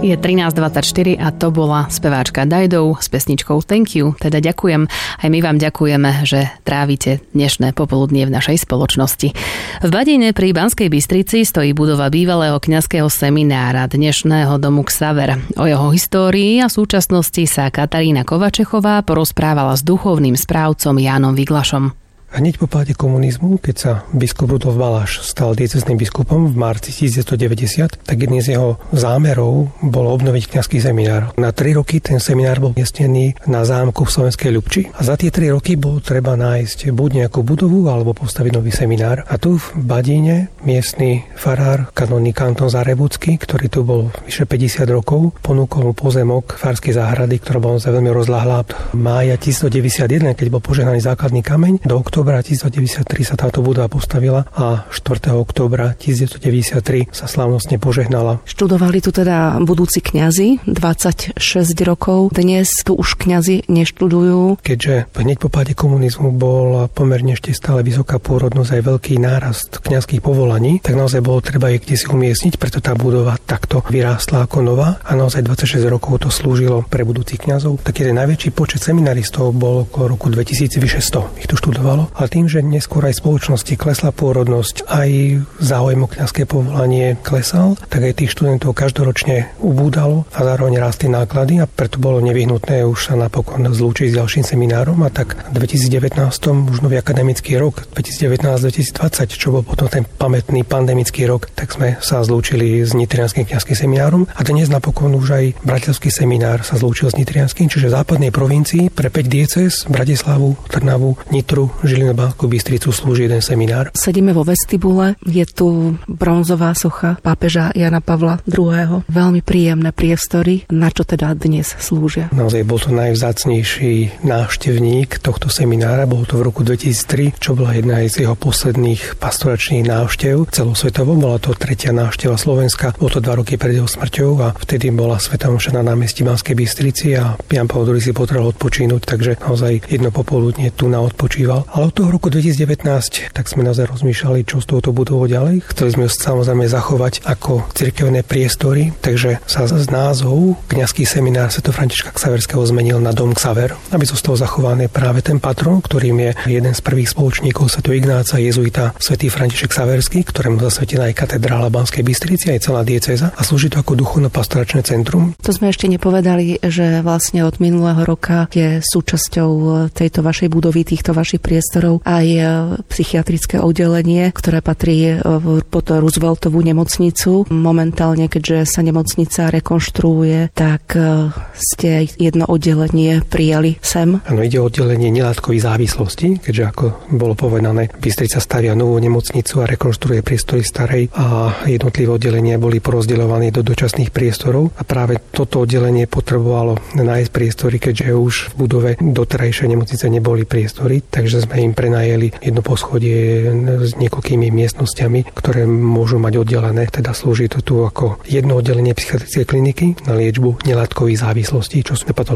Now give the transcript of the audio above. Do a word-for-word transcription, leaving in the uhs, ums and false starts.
Je trinásť dvadsaťštyri a to bola speváčka Dajdov s pesničkou Thank you. Teda ďakujem. Aj my vám ďakujeme, že trávite dnešné popoludnie v našej spoločnosti. V Badine pri Banskej Bystrici stojí budova bývalého kňazského seminára, dnešného domu Xaver. O jeho histórii a súčasnosti sa Katarína Kovačechová porozprávala s duchovným správcom Jánom Viglašom. Hneď po páde komunizmu, keď sa biskup Rudolf Baláš stal diecéznym biskupom v marci devätnásťstodeväťdesiat, tak jedným z jeho zámerov bolo obnoviť kňazský seminár. Na tri roky ten seminár bol umiestnený na zámku v Slovenskej Ľubči a za tie tri roky bolo treba nájsť buď nejakú budovu alebo postaviť nový seminár. A tu v Badíne miestny farár kanónik Anton Zarebucký, ktorý tu bol vyše päťdesiat rokov, ponúkol mu pozemok farskej záhrady, ktorá bola veľmi rozľahlá. Mája devätnásťstodeväťdesiatjeden, keď bol požehnaný základný kameň, do októbra devätnásťstodeväťdesiattri sa táto budova postavila a štvrtého októbra devätnásťstodeväťdesiattri sa slávnostne požehnala. Študovali tu teda budúci kňazi dvadsaťšesť rokov. Dnes tu už kňazi neštudujú. Keďže hneď po páde komunizmu bol pomerne ešte stále vysoká pôrodnosť aj veľký nárast kňazských povolaní, tak naozaj bolo treba ich kde si umiestniť, preto tá budova takto vyrástla ako nová a naozaj dvadsaťšesť rokov to slúžilo pre budúcich kňazov. Taký ten najväčší počet seminaristov bol okolo roku dvetisíc, vyše sto ich tu študovalo. Ale tým, že neskôr aj spoločnosti klesla pôrodnosť, aj záujem o kňazské povolanie klesal, tak aj tých študentov každoročne ubúdalo a zároveň rástli náklady a preto bolo nevyhnutné už sa napokon zlúčiť s ďalším seminárom a tak v dvetisícdevätnásť už nový akademický rok dvetisícdevätnásť dvetisícdvadsať, čo bol potom ten pamätný pandemický rok, tak sme sa zlúčili s Nitrianskym kňazským seminárom a dnes napokon už aj Bratislavský seminár sa zlúčil s Nitrianskym, čiže v západnej provincii pre päť diecéz, Bratislavu, Trnavu, Nitru, Žilinu, Banskú Bystricu slúži jeden seminár. Sedíme vo vestibule, je tu bronzová socha pápeža Jana Pavla druhého. Veľmi príjemné priestory. Na čo teda dnes slúžia? Naozaj bol to najvzácnejší návštevník tohto seminára. Bolo to v roku dvetisíctri, čo bola jedna z jeho posledných pastoračných návštev celosvetovo. Bola to tretia návšteva Slovenska. Bolo to dva roky pred jeho smrťou a vtedy bola svätá omša na námestí Banskej Bystrici a Ján Pavol druhý si potreboval odpočínuť, takže naozaj jedno popoludnie tu na odpočíval. Ale od toho roku dvetisícdevätnásť tak sme naozaj rozmýšľali, čo z touto budovou ďalej. Chceli sme ju samozrejme zachovať ako cirkevné priestory, takže sa z názov kňazský seminár Sv. Františka Xaverského zmenil na dom Xaver, aby zostal zachovaný práve ten patron, ktorým je jeden z prvých spoločníkov Sv. Ignáca jezuita Sv. František Xaverský, ktorému zasvetená aj katedrála Banskej Bystrici, aj celá diecéza a slúži to ako duchovno-pastoračné centrum. To sme ešte nepovedali, že vlastne od minulého roka je súčasťou tejto vašej budovy, týchto vašich priestorov aj psychiatrické oddelenie, ktoré patrí pod Rooseveltovú nemocnicu. Momentálne, keďže sa nemocnica rekonštruuje, tak ste jedno oddelenie prijali sem. Áno, ide o oddelenie nelátkovej závislosti, keďže ako bolo povedané, Bystrica stavia novú nemocnicu a rekonštruuje priestory starej a jednotlivé oddelenia boli porozdeľované do dočasných priestorov a práve toto oddelenie potrebovalo nájsť priestory, keďže už v budove doterajšej nemocnice neboli priestory, takže sme im prenajeli jedno poschodie s niekoľkými miestnosťami, ktoré môžu mať oddelené. Teda slúži to tu ako jedno oddelenie psychiatrickej kliniky na liečbu nelátkových závislostí, čo sme patológovia.